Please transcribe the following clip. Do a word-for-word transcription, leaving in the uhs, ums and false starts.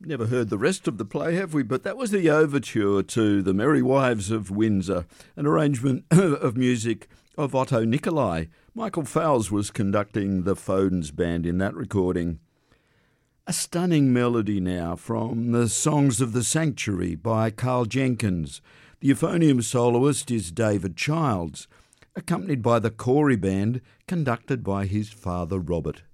Never heard the rest of the play, have we? But that was the overture to The Merry Wives of Windsor, an arrangement of music of Otto Nicolai. Michael Fowles was conducting the Fodens Band in that recording. A stunning melody now from the Songs of the Sanctuary by Carl Jenkins. The euphonium soloist is David Childs, accompanied by the Corey Band, conducted by his father Robert.